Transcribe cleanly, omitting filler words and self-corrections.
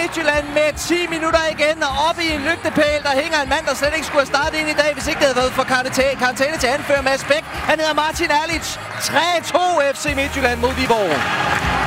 Midtjylland med 10 minutter igen, og oppe i en lygtepæl, der hænger en mand, der slet ikke skulle have startet ind i dag, hvis ikke det havde været for karantæne til anfører Mads Bæk. Han hedder Martin Erlich. 3-2 FC Midtjylland mod Viborg.